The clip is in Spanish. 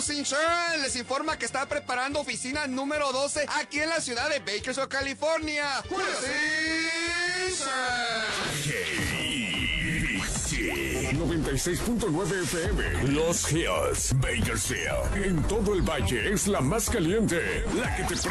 Julio Insurance les informa que está preparando oficina número 12 aquí en la ciudad de Bakersfield, California. Julio Insurance. 96.9 FM, Los Hills, Bakersfield. En todo el valle es la más caliente, la que te